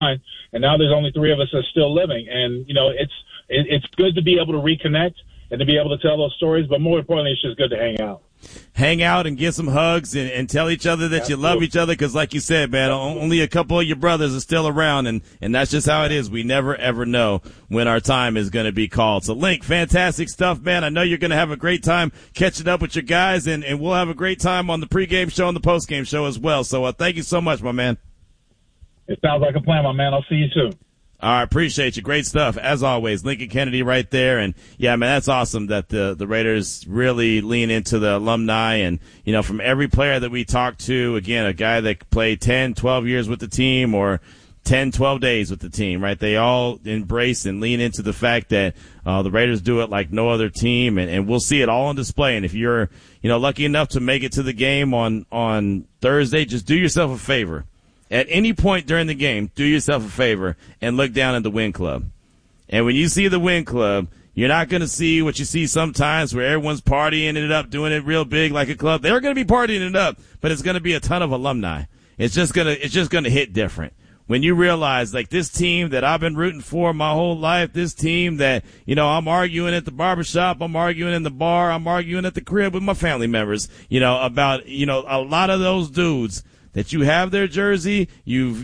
and now there's only 3 of us that's still living. And, it's good to be able to reconnect and to be able to tell those stories, but more importantly, it's just good to hang out. Hang out and get some hugs and tell each other that you love each other, because like you said, man, only a couple of your brothers are still around, and that's just how it is. We never, ever know when our time is going to be called. So, Link, fantastic stuff, man. I know you're going to have a great time catching up with your guys, and we'll have a great time on the pregame show and the postgame show as well. So thank you so much, my man. It sounds like a plan, my man. I'll see you soon. All right, appreciate you. Great stuff. As always, Lincoln Kennedy right there. And, yeah, man, that's awesome that the Raiders really lean into the alumni. And, from every player that we talk to, again, a guy that played 10, 12 years with the team or 10, 12 days with the team, right? They all embrace and lean into the fact that the Raiders do it like no other team. And we'll see it all on display. And if you're, lucky enough to make it to the game on Thursday, just do yourself a favor. At any point during the game, do yourself a favor and look down at the Win Club. And when you see the Win Club, you're not going to see what you see sometimes where everyone's partying it up, doing it real big like a club. They're going to be partying it up, but it's going to be a ton of alumni. It's just going to hit different. When you realize, like, this team that I've been rooting for my whole life, this team that, I'm arguing at the barbershop, I'm arguing in the bar, I'm arguing at the crib with my family members, about, a lot of those dudes that you have their jersey, you've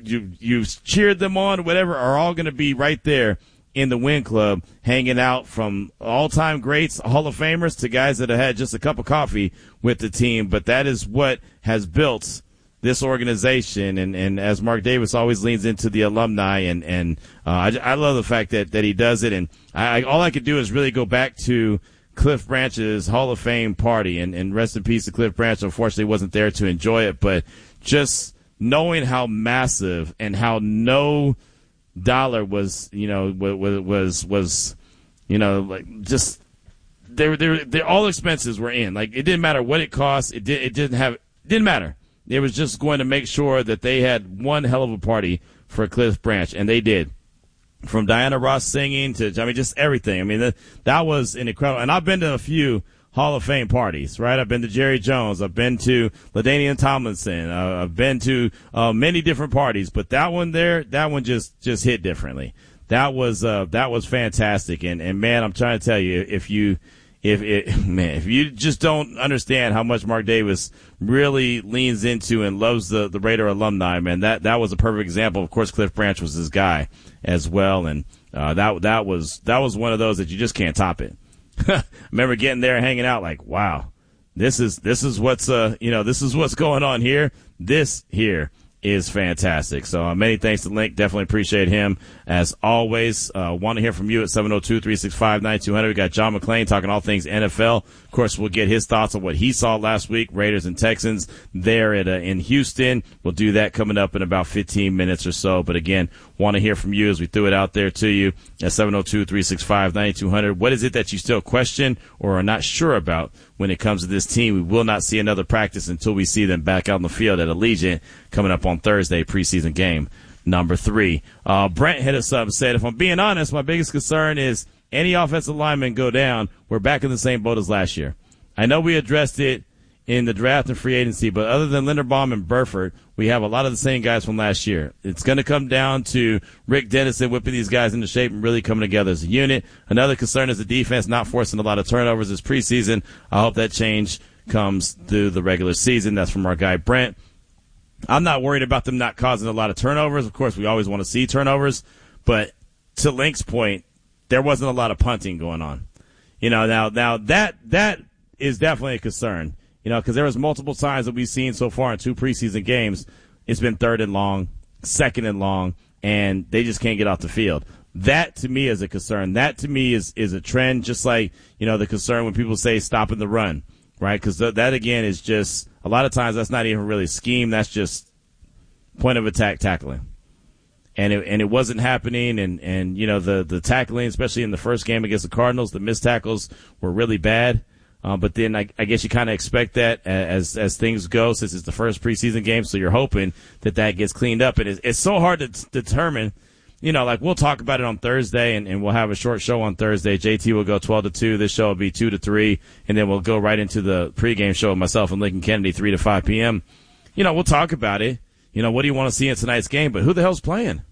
cheered them on, whatever, are all going to be right there in the Win Club, hanging out, from all-time greats, Hall of Famers, to guys that have had just a cup of coffee with the team. But that is what has built this organization. And as Mark Davis always leans into the alumni, and I love the fact that he does it. And all I could do is really go back to Cliff Branch's Hall of Fame party, and rest in peace to Cliff Branch. Unfortunately, wasn't there to enjoy it, but just knowing how massive and how no dollar was, like, just they all expenses were in. Like, it didn't matter what it cost. It didn't matter. It was just going to make sure that they had one hell of a party for Cliff Branch, and they did. From Diana Ross singing to, just everything. That was an incredible. And I've been to a few Hall of Fame parties, right? I've been to Jerry Jones. I've been to LaDainian Tomlinson. I've been to many different parties, but that one just hit differently. That was fantastic. And man, I'm trying to tell you, if you just don't understand how much Mark Davis really leans into and loves the Raider alumni, man, that was a perfect example. Of course, Cliff Branch was his guy as well, and that was one of those that you just can't top it. I remember getting there and hanging out like, wow, this is what's this is what's going on here. This here is fantastic. So many thanks to Link. Definitely appreciate him as always. Want to hear from you at 702-365-9200. We got John McClain talking all things NFL. Of course, we'll get his thoughts on what he saw last week, Raiders and Texans there in Houston. We'll do that coming up in about 15 minutes or so. But again, want to hear from you as we threw it out there to you at 702-365-9200. What is it that you still question or are not sure about when it comes to this team? We will not see another practice until we see them back out on the field at Allegiant coming up on Thursday, preseason game number 3. Brent hit us up and said, if I'm being honest, my biggest concern is any offensive linemen go down, we're back in the same boat as last year. I know we addressed it in the draft and free agency, but other than Linderbaum and Burford, we have a lot of the same guys from last year. It's going to come down to Rick Dennison whipping these guys into shape and really coming together as a unit. Another concern is the defense not forcing a lot of turnovers this preseason. I hope that change comes through the regular season. That's from our guy Brent. I'm not worried about them not causing a lot of turnovers. Of course, we always want to see turnovers, but to Link's point, there wasn't a lot of punting going on. Now that is definitely a concern. Because there was multiple times that we've seen so far in 2 preseason games, it's been 3rd and long, 2nd and long, and they just can't get off the field. That, to me, is a concern. That, to me, is a trend, just like, the concern when people say stopping the run, right? Because that, again, is just, a lot of times that's not even really scheme. That's just point of attack tackling. And it wasn't happening, and the tackling, especially in the first game against the Cardinals, the missed tackles were really bad. But then I guess you kind of expect that as things go, since it's the first preseason game, so you're hoping that gets cleaned up. And it's so hard to determine, we'll talk about it on Thursday, and we'll have a short show on Thursday. JT will go 12 to 2. This show will be 2 to 3, and then we'll go right into the pregame show with myself and Lincoln Kennedy, 3 to 5 p.m. We'll talk about it. what do you want to see in tonight's game? But who the hell's playing?